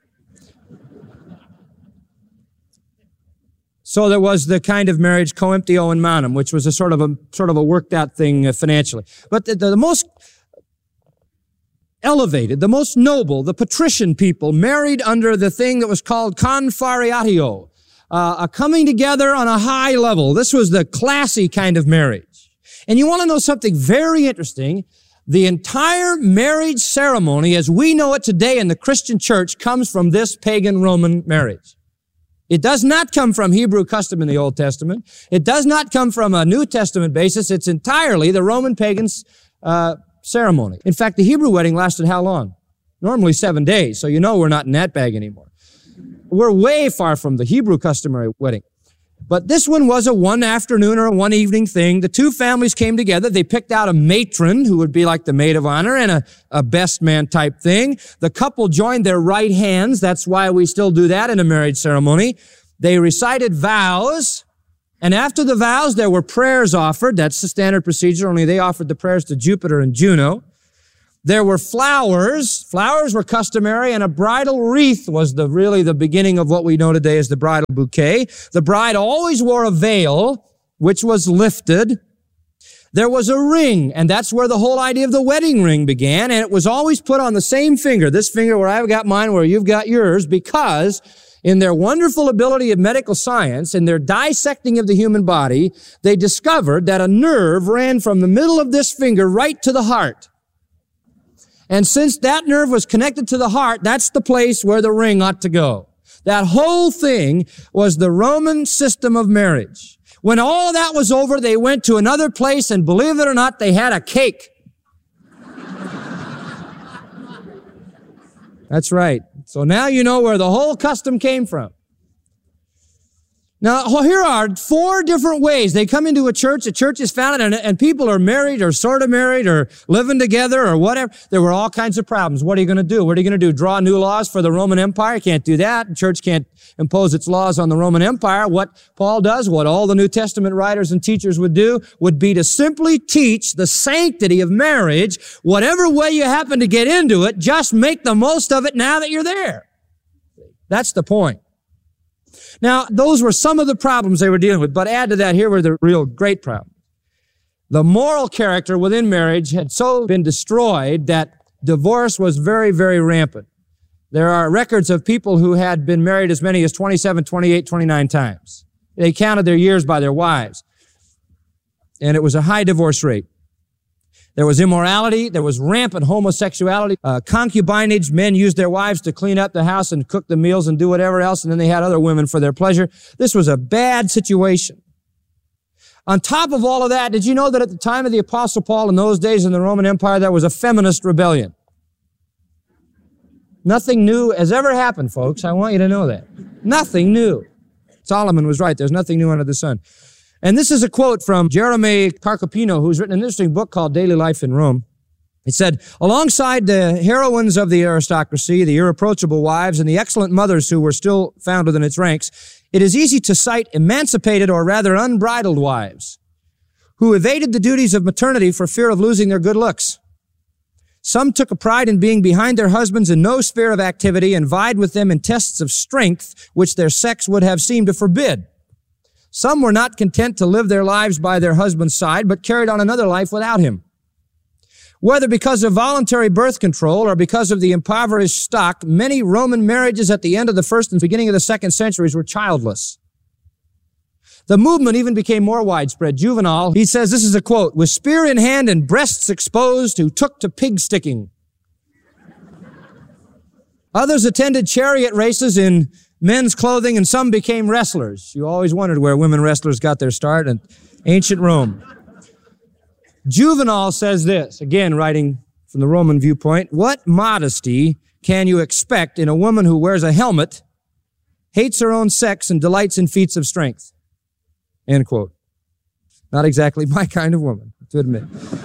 Speaker 17: So there was the kind of marriage coemptio in manum, which was a sort of a sort of a worked out thing uh, financially. But the, the, the most elevated, the most noble, the patrician people married under the thing that was called confarreatio, uh, a coming together on a high level. This was the classy kind of marriage. And you want to know something very interesting? The entire marriage ceremony as we know it today in the Christian church comes from this pagan Roman marriage. It does not come from Hebrew custom in the Old Testament. It does not come from a New Testament basis. It's entirely the Roman pagan's uh, ceremony. In fact, the Hebrew wedding lasted how long? Normally seven days, so you know we're not in that bag anymore. We're way far from the Hebrew customary wedding. But this one was a one afternoon or a one evening thing. The two families came together. They picked out a matron who would be like the maid of honor and a, a best man type thing. The couple joined their right hands. That's why we still do that in a marriage ceremony. They recited vows. And after the vows, there were prayers offered. That's the standard procedure, only they offered the prayers to Jupiter and Juno. There were flowers. Flowers were customary, and a bridal wreath was the really the beginning of what we know today as the bridal bouquet. The bride always wore a veil, which was lifted. There was a ring, and that's where the whole idea of the wedding ring began, and it was always put on the same finger, this finger where I've got mine, where you've got yours, because in their wonderful ability of medical science, in their dissecting of the human body, they discovered that a nerve ran from the middle of this finger right to the heart. And since that nerve was connected to the heart, that's the place where the ring ought to go. That whole thing was the Roman system of marriage. When all that was over, they went to another place, and believe it or not, they had a cake. That's right. So now you know where the whole custom came from. Now, here are four different ways. They come into a church, a church is founded, and, and people are married or sort of married or living together or whatever. There were all kinds of problems. What are you going to do? What are you going to do? Draw new laws for the Roman Empire? You can't do that. The church can't impose its laws on the Roman Empire. What Paul does, what all the New Testament writers and teachers would do, would be to simply teach the sanctity of marriage. Whatever way you happen to get into it, just make the most of it now that you're there. That's the point. Now, those were some of the problems they were dealing with, but add to that, here were the real great problems. The moral character within marriage had so been destroyed that divorce was very, very rampant. There are records of people who had been married as many as twenty-seven, twenty-eight, twenty-nine times. They counted their years by their wives. And it was a high divorce rate. There was immorality. There was rampant homosexuality. Uh, concubinage. Men used their wives to clean up the house and cook the meals and do whatever else, and then they had other women for their pleasure. This was a bad situation. On top of all of that, did you know that at the time of the Apostle Paul, in those days in the Roman Empire, there was a feminist rebellion? Nothing new has ever happened, folks. I want you to know that. Nothing new. Solomon was right. There's nothing new under the sun. And this is a quote from Jeremy Carcopino, who's written an interesting book called Daily Life in Rome. He said, alongside the heroines of the aristocracy, the irreproachable wives, and the excellent mothers who were still found within its ranks, it is easy to cite emancipated or rather unbridled wives who evaded the duties of maternity for fear of losing their good looks. Some took a pride in being behind their husbands in no sphere of activity and vied with them in tests of strength which their sex would have seemed to forbid. Some were not content to live their lives by their husband's side, but carried on another life without him. Whether because of voluntary birth control or because of the impoverished stock, many Roman marriages at the end of the first and beginning of the second centuries were childless. The movement even became more widespread. Juvenal, he says, this is a quote, with spear in hand and breasts exposed, who took to pig sticking. Others attended chariot races in men's clothing, and some became wrestlers. You always wondered where women wrestlers got their start in ancient Rome. Juvenal says this, again writing from the Roman viewpoint, what modesty can you expect in a woman who wears a helmet, hates her own sex, and delights in feats of strength? End quote. Not exactly my kind of woman, to admit.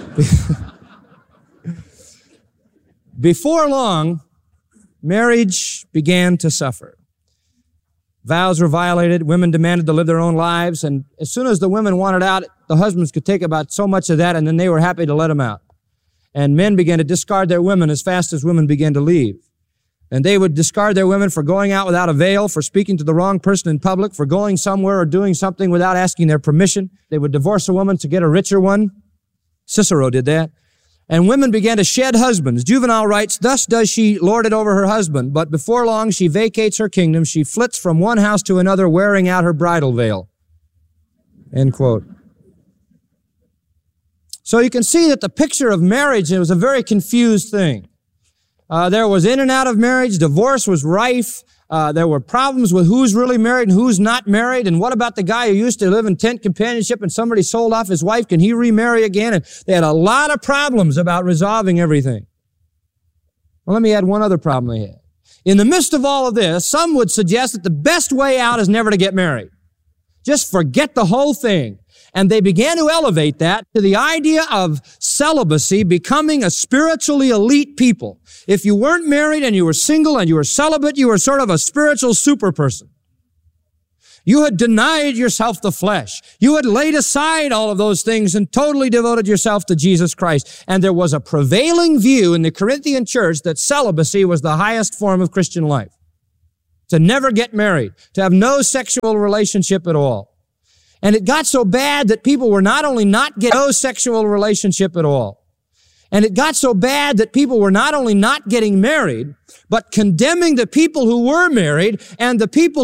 Speaker 17: Before long, marriage began to suffer. Vows were violated. Women demanded to live their own lives. And as soon as the women wanted out, the husbands could take about so much of that, and then they were happy to let them out. And men began to discard their women as fast as women began to leave. And they would discard their women for going out without a veil, for speaking to the wrong person in public, for going somewhere or doing something without asking their permission. They would divorce a woman to get a richer one. Cicero did that. And women began to shed husbands. Juvenal writes, thus does she lord it over her husband, but before long she vacates her kingdom. She flits from one house to another, wearing out her bridal veil. End quote. So you can see that the picture of marriage, it was a very confused thing. Uh, there was in and out of marriage. Divorce was rife. Uh, there were problems with who's really married and who's not married. And what about the guy who used to live in tent companionship and somebody sold off his wife? Can he remarry again? And they had a lot of problems about resolving everything. Well, let me add one other problem they had. In the midst of all of this, some would suggest that the best way out is never to get married. Just forget the whole thing. And they began to elevate that to the idea of celibacy becoming a spiritually elite people. If you weren't married and you were single and you were celibate, you were sort of a spiritual super person. You had denied yourself the flesh. You had laid aside all of those things and totally devoted yourself to Jesus Christ. And there was a prevailing view in the Corinthian church that celibacy was the highest form of Christian life. To never get married, to have no sexual relationship at all. And it got so bad that people were not only not getting no sexual relationship at all, and it got so bad that people were not only not getting married, but condemning the people who were married and the people